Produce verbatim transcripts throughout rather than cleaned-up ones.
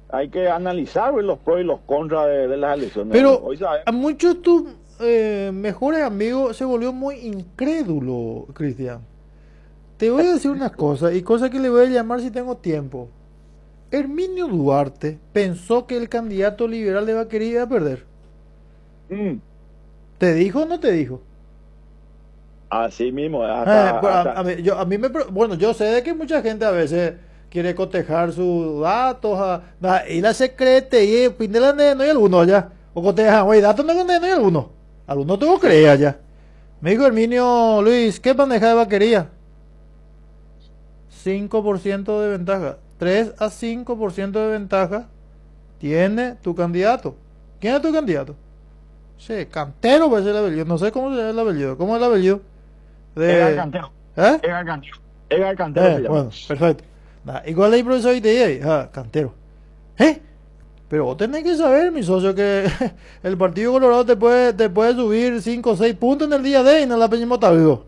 hay que analizar pues, los pros y los contras de, de las elecciones. Pero Hoy sabemos. a muchos de tus eh, mejores amigos se volvió muy incrédulo, Cristian. Te voy a decir una cosa, y cosa que le voy a llamar si tengo tiempo. Herminio Duarte pensó que el candidato liberal de Vaquería iba a perder. Mm, ¿Te dijo o no te dijo? así mismo. Eh, Hasta, pues, a, hasta- a mí, yo, a mí me... pre- Bueno, yo sé de que mucha gente a veces quiere cotejar sus datos, a, a- y la secreta, y pindela no hay alguno allá. O cotejan, güey, datos no no hay alguno. Algunos tengo que creer allá. Me dijo Herminio, Luis, ¿qué maneja de Vaquería? cinco por ciento de ventaja. tres a cinco por ciento de ventaja tiene tu candidato. ¿Quién es tu candidato? Sí, Cantero va a ser el apellido. No sé cómo se llama el apellido. ¿Cómo es el apellido? Edgar De... Cantero. ¿Eh? Edgar Cantero. Edgar Cantero Eh, se llama. bueno, perfecto. Nah, igual hay profesor I T I ahí. Ah, Cantero. ¿Eh? Pero vos tenés que saber, mi socio, que el Partido Colorado te puede, te puede subir cinco o seis puntos en el día de y en la Peñimota vivo.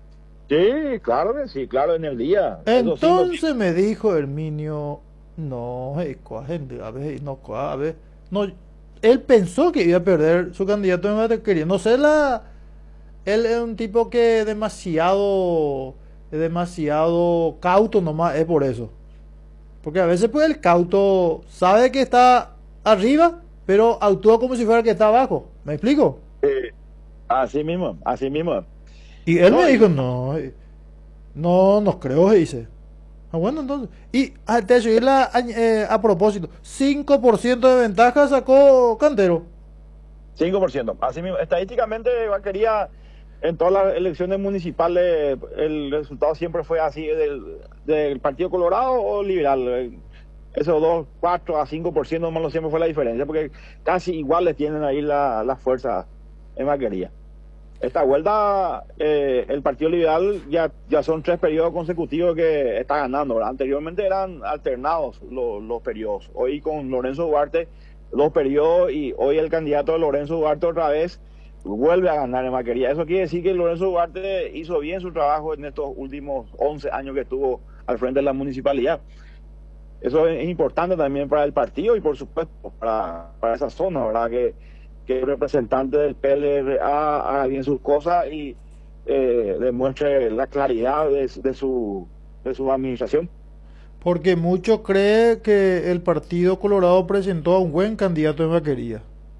Sí, claro que sí, claro, en el día. Eso sí, no- Entonces me dijo Herminio, no, hey, gente, a ver, no, a ver, no, él pensó que iba a perder su candidato en Batequería. No sé, la, él es un tipo que demasiado, es demasiado cauto nomás, es por eso. Porque a veces pues el cauto sabe que está arriba, pero actúa como si fuera que está abajo. ¿Me explico? eh, así mismo, así mismo. Y él No, me y- dijo, no, eh, no, no creo, dice. Ah, bueno, entonces. Y ah, te subí la, añ- eh, a propósito, cinco por ciento de ventaja sacó Cantero. cinco por ciento. Así mismo, estadísticamente Vaquería en todas las elecciones municipales el resultado siempre fue así del, del Partido Colorado o Liberal. Eh, Esos dos, cuatro a cinco por ciento más siempre fue la diferencia, porque casi iguales tienen ahí la- las fuerzas en Vaquería. Esta vuelta, eh, el Partido Liberal ya, ya son tres periodos consecutivos que está ganando, ¿verdad? Anteriormente eran alternados los, los periodos. Hoy con Lorenzo Duarte, dos periodos, y hoy el candidato Lorenzo Duarte otra vez vuelve a ganar en Vaquería. Eso quiere decir que Lorenzo Duarte hizo bien su trabajo en estos últimos once años que estuvo al frente de la municipalidad. Eso es importante también para el partido y por supuesto para, para esa zona, ¿verdad? Que, que el representante del P L R A haga bien sus cosas y eh, demuestre la claridad de, de, su, de su administración. Porque muchos creen que el Partido Colorado presentó a un buen candidato en Vaquería.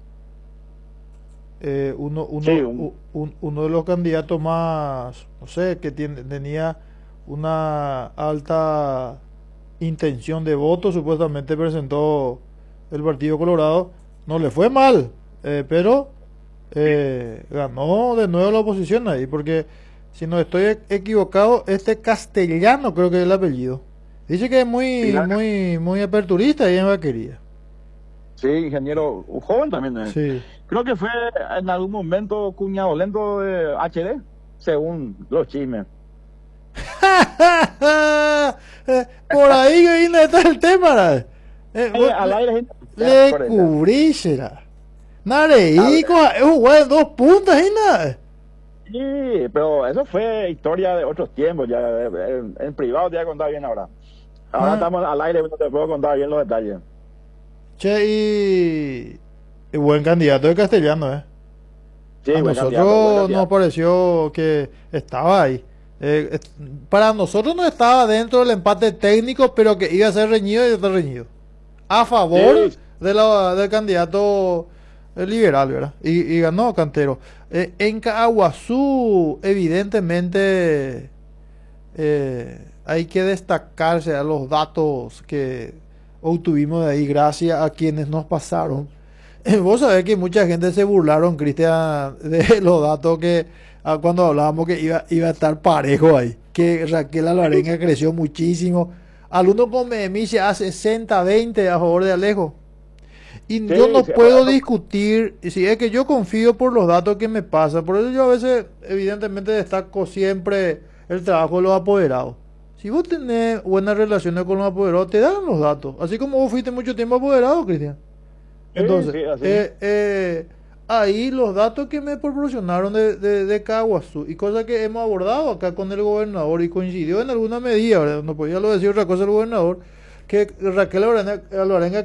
Eh, uno, uno, Sí, un- u- un- uno de los candidatos más, no sé, que tiene, tenía una alta intención de voto, supuestamente presentó el Partido Colorado. No le fue mal, eh, pero eh, ganó de nuevo la oposición ahí, porque si no estoy e- equivocado, este Castellano creo que es el apellido. Dice que es muy, Claro. muy, muy aperturista ahí en Vaquería. Sí, ingeniero, un joven también. eh. Sí. Creo que fue en algún momento cuñado lento de H D, según los chismes. Eh, Por ahí que viene está el tema. ¿verdad? Eh, Eh, vos al le aire, gente. le Por eso. cubrí, será. Nareico, es un güey de dos puntas y nada. Sí, pero eso fue historia de otros tiempos, ya eh, en, en privado te voy a contar bien ahora. Ahora Ah. estamos al aire, no te puedo contar bien los detalles. Che, y, y buen candidato de Castellano, ¿eh? Sí, A buen nosotros candidato, buen nos candidato. pareció que estaba ahí. Eh, est- para nosotros no estaba dentro del empate técnico, pero que iba a ser reñido y está reñido. A favor Sí. de la, del candidato eh, liberal, ¿verdad? Y, y ganó Cantero. Eh, en Caaguazú, evidentemente, eh, hay que destacarse a los datos que obtuvimos de ahí gracias a quienes nos pasaron. Vos sabés que mucha gente se burlaron, Cristian, de los datos que ah, cuando hablábamos que iba, iba a estar parejo ahí. Que Raquel Alvarenga creció muchísimo. Algunos con Emicia a sesenta veinte a favor de Alejo. Y Sí, yo no sí, puedo ahora- discutir, si es que yo confío por los datos que me pasan. Por eso yo a veces, evidentemente, destaco siempre el trabajo de los apoderados. Si vos tenés buenas relaciones con los apoderados, te dan los datos. Así como vos fuiste mucho tiempo apoderado, Cristian. Sí, Entonces, sí, así. eh, eh, ahí los datos que me proporcionaron de, de, de Caaguazú y cosas que hemos abordado acá con el gobernador y coincidió en alguna medida, ¿verdad? No podía lo decir otra cosa el gobernador, que Raquel Alvarenga, Alvarenga